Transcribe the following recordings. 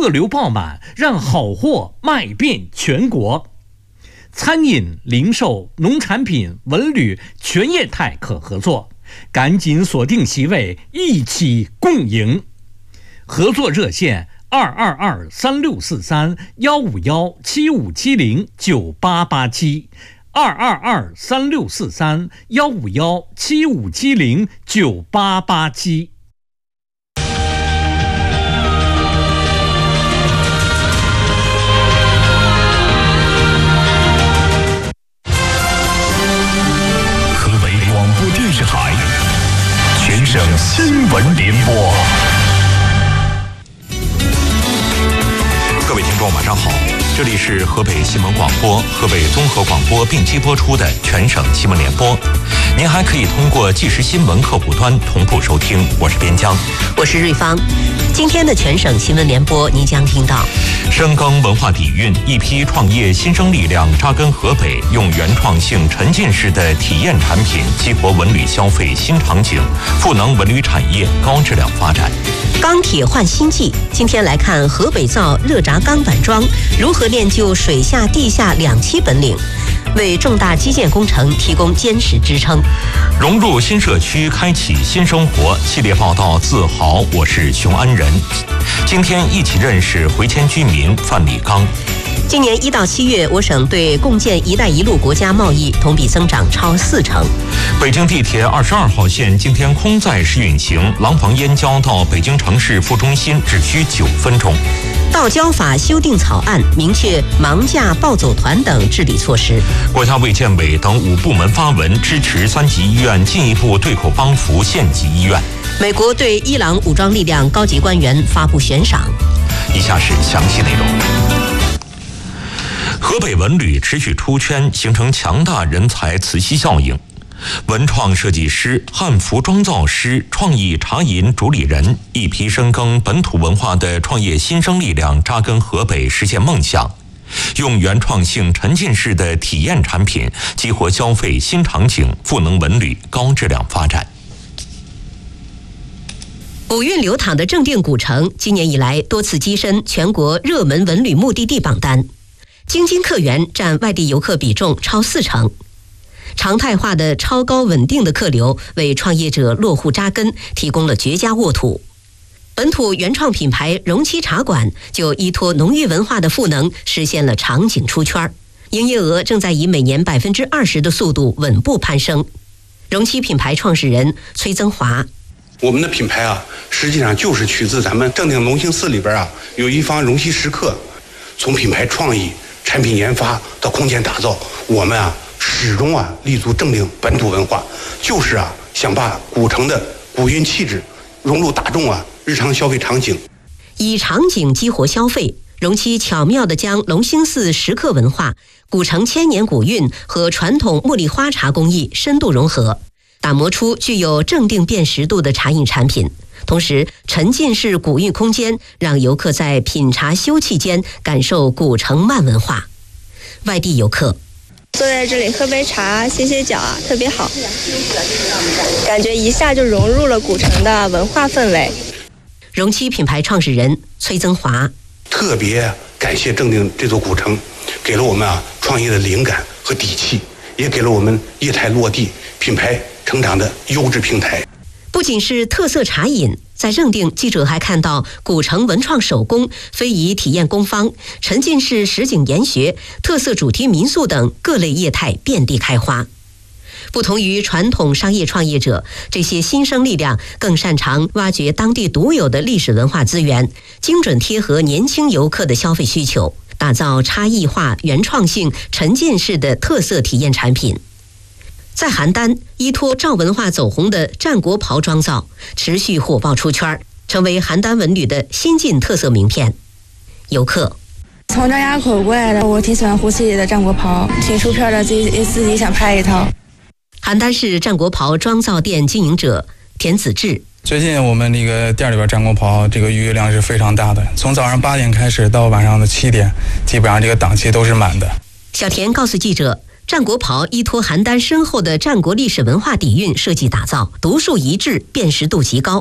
客流爆满，让好货卖遍全国。餐饮、零售、农产品、文旅全业态可合作，赶紧锁定席位，一起共赢。合作热线222-3643-151-7570，222-3643-151-7570，9887。 电视台全省新闻联播。各位听众晚上好，这里是河北新闻广播、河北综合广播并机播出的全省新闻联播。您还可以通过即时新闻客户端同步收听。我是边江， 我是瑞芳。今天的全省新闻联播，您将听到： 深耕文化底蕴，一批创业新生力量扎根河北，用原创性沉浸式的体验产品激活文旅消费新场景，赋能文旅产业高质量发展。 钢铁换新纪，今天来看河北造热轧钢板桩如何练就水下地下两栖本领，为重大基建工程提供坚实支撑。 融入新社区，开启新生活系列报道，自豪我是雄安人。今天一起认识回迁居民范立刚。 今年1到7月，我省对共建“一带一路”国家贸易同比增长超40%。 北京地铁22号线今天空载试运行，廊坊燕郊到北京城市副中心只需9分钟。 道交法修订草案明确盲驾暴走团等治理措施。 国家卫健委等5部门发文支持3级医院进一步对口帮扶县级医院。 美国对伊朗武装力量高级官员发布悬赏。 以下是详细内容。河北文旅持续出圈，形成强大人才磁吸效应。文创设计师、汉服装造师、创意茶饮主理人，一批深耕本土文化的创业新生力量扎根河北，实现梦想，用原创性沉浸式的体验产品激活消费新场景，赋能文旅高质量发展。 古韵流淌的正定古城，今年以来多次跻身全国热门文旅目的地榜单，京津客源占外地游客比重超40%。常态化的超高稳定的客流，为创业者落户扎根提供了绝佳沃土。本土原创品牌容七茶馆就依托浓郁文化的赋能，实现了场景出圈，营业额正在以每年20%的速度稳步攀升。容七品牌创始人崔增华： 我们的品牌啊，实际上就是取自咱们正定隆兴寺里边啊，有一方容七石刻。从品牌创意、产品研发到空间打造，我们啊始终啊立足正定本土文化，就是啊想把古城的古韵气质融入大众啊日常消费场景， 以场景激活消费。容七巧妙地将隆兴寺石刻文化、古城千年古韵和传统茉莉花茶工艺深度融合，打磨出具有正定辨识度的茶饮产品。同时，沉浸式古韵空间让游客在品茶休憩间感受古城慢文化。外地游客坐在这里喝杯茶歇歇脚啊，特别好，感觉一下就融入了古城的文化氛围。 容七品牌创始人崔增华： 特别感谢正定这座古城，给了我们啊创业的灵感和底气，也给了我们业态落地、品牌成长的优质平台。 不仅是特色茶饮，在正定，记者还看到古城文创手工、非遗体验工坊、沉浸式实景研学、特色主题民宿等各类业态遍地开花。不同于传统商业创业者，这些新生力量更擅长挖掘当地独有的历史文化资源，精准贴合年轻游客的消费需求，打造差异化、原创性、沉浸式的特色体验产品。在邯郸，依托赵文化走红的战国袍妆造持续火爆出圈，成为邯郸文旅的新晋特色名片。游客从张家口过来的，我挺喜欢胡七里的战国袍，挺出片的，自己想拍一套。 邯郸市战国袍妆造店经营者田子志： 最近我们那个店里边战国袍这个预约量是非常大的，从早上8点开始到晚上的7点，基本上这个档期都是满的。 小田告诉记者，战国袍依托邯郸深厚的战国历史文化底蕴设计打造，独树一帜，辨识度极高。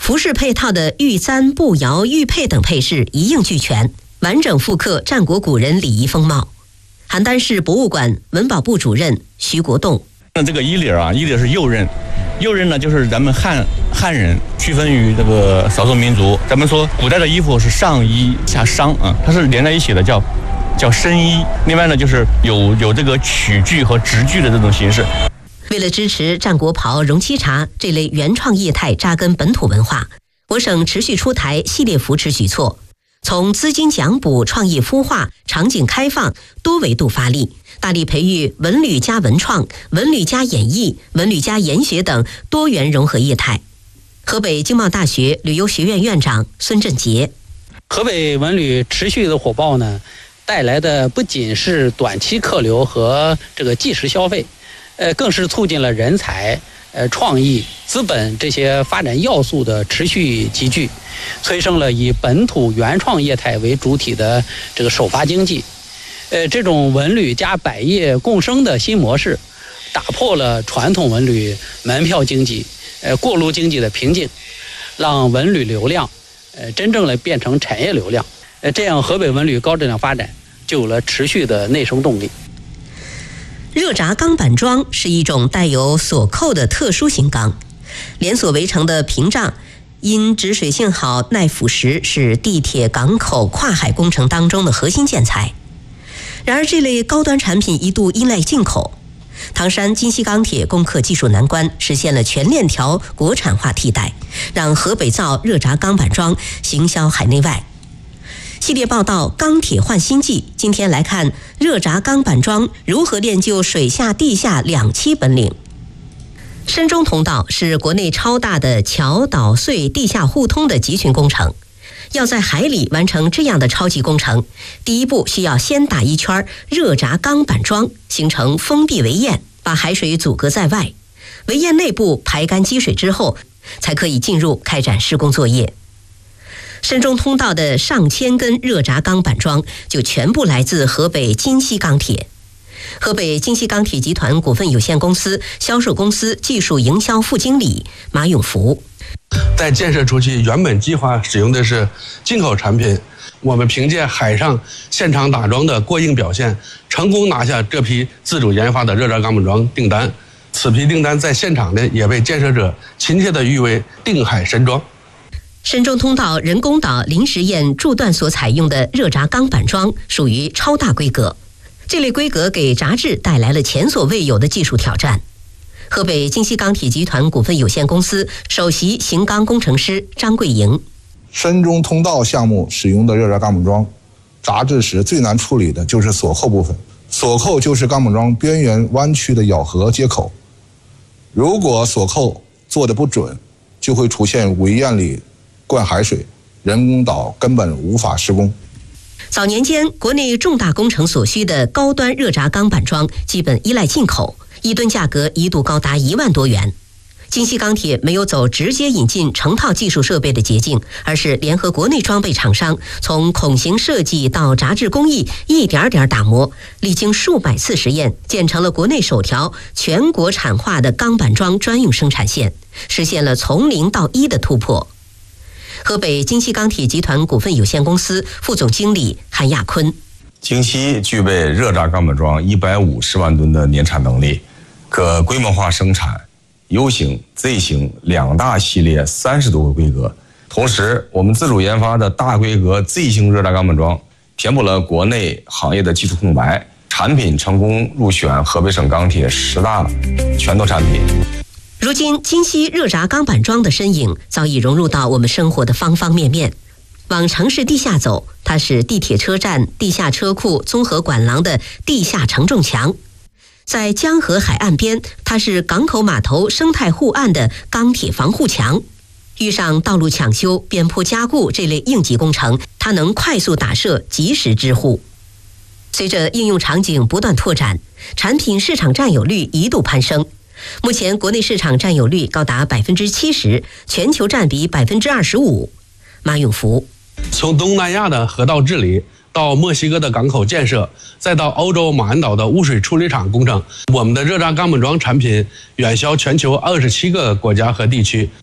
服饰配套的玉簪、步摇、玉佩等配饰一应俱全，完整复刻战国古人礼仪风貌。邯郸市博物馆文保部主任徐国栋： 那这个衣领啊，衣领是右衽，右衽呢就是咱们汉人区分于这个少数民族。咱们说古代的衣服是上衣下裳啊，它是连在一起的，叫深衣。另外呢，就是有这个曲裾和直裾的这种形式。 为了支持战国袍、容漆茶这类原创业态扎根本土文化，我省持续出台系列扶持举措，从资金奖补、创意孵化、场景开放多维度发力，大力培育文旅加文创、文旅加演艺、文旅加研学等多元融合业态。河北经贸大学旅游学院院长孙振杰： 河北文旅持续的火爆呢，带来的不仅是短期客流和这个即时消费，更是促进了人才、创意、资本这些发展要素的持续集聚，催生了以本土原创业态为主体的这个首发经济。这种文旅加百业共生的新模式，打破了传统文旅门票经济、过路经济的瓶颈，让文旅流量真正的变成产业流量。这样河北文旅高质量发展就有了持续的内生动力。 热轧钢板桩是一种带有锁扣的特殊型钢，连锁围成的屏障因止水性好、耐腐蚀，是地铁、港口、跨海工程当中的核心建材。然而，这类高端产品一度依赖进口。唐山金锡钢铁攻克技术难关，实现了全链条国产化替代，让河北造热轧钢板桩行销海内外。系列报道《钢铁换新纪》，今天来看热轧钢板桩如何练就水下地下两栖本领。深中通道是国内超大的桥岛隧地下互通的集群工程。要在海里完成这样的超级工程，第一步需要先打一圈热轧钢板桩，形成封闭围堰，把海水阻隔在外。围堰内部排干积水之后，才可以进入开展施工作业。深中通道的上千根热轧钢板桩就全部来自河北金锡钢铁。河北金锡钢铁集团股份有限公司销售公司技术营销副经理马永福： 在建设初期，原本计划使用的是进口产品，我们凭借海上现场打桩的过硬表现，成功拿下这批自主研发的热轧钢板桩订单。此批订单在现场呢，也被建设者亲切地誉为定海神桩。 深中通道人工岛临时堰柱段所采用的热轧钢板桩属于超大规格，这类规格给轧制带来了前所未有的技术挑战。河北金锡钢铁集团股份有限公司首席型钢工程师张桂莹： 深中通道项目使用的热轧钢板桩，轧制时最难处理的就是锁扣部分。锁扣就是钢板桩边缘弯曲的咬合接口，如果锁扣做得不准，就会出现围堰里灌海水，人工岛根本无法施工。 早年间，国内重大工程所需的高端热轧钢板桩基本依赖进口，一吨价格一度高达1万多元。金锡钢铁没有走直接引进成套技术设备的捷径，而是联合国内装备厂商，从孔型设计到轧制工艺一点点打磨，历经数百次实验，建成了国内首条全国产化的钢板桩专用生产线，实现了从0到1的突破。河北金锡钢铁集团股份有限公司副总经理韩亚坤： 金锡具备热轧钢板桩150万吨的年产能力，可规模化生产U 型、Z 型2大系列30多个规格。同时，我们自主研发的大规格 Z 型热轧钢板桩填补了国内行业的技术空白，产品成功入选河北省钢铁10大拳头产品。 如今，金锡热轧钢板桩的身影早已融入到我们生活的方方面面。往城市地下走，它是地铁车站、地下车库、综合管廊的地下承重墙；在江河海岸边，它是港口码头生态护岸的钢铁防护墙。遇上道路抢修、边坡加固这类应急工程，它能快速打设，及时支护。随着应用场景不断拓展，产品市场占有率一度攀升。目前国内市场占有率高达70%，全球占比25%。马永福： 从东南亚的河道治理到墨西哥的港口建设，再到欧洲马鞍岛的污水处理厂工程，我们的热轧钢板桩产品远销全球27个国家和地区。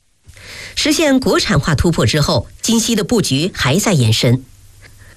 实现国产化突破之后，金溪的布局还在延伸。